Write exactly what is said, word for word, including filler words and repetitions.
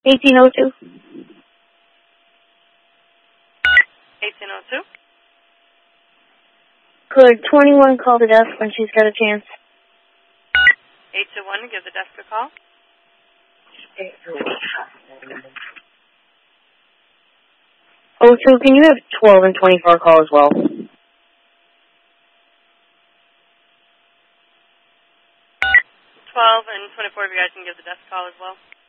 eighteen oh two. eighteen oh two. Could twenty-one call the desk when she's got a chance? eight two one, give the desk a call. oh two, can you have twelve and twenty-four call as well? twelve and twenty-four of you guys can give the desk a call as well.